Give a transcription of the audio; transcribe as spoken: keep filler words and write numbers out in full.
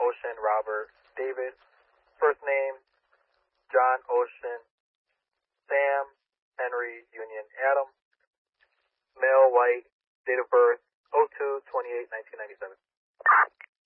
Ocean Robert David. First name, John Ocean Sam Henry Union Adam. Male, white, date of birth, oh two twenty-eight nineteen ninety-seven.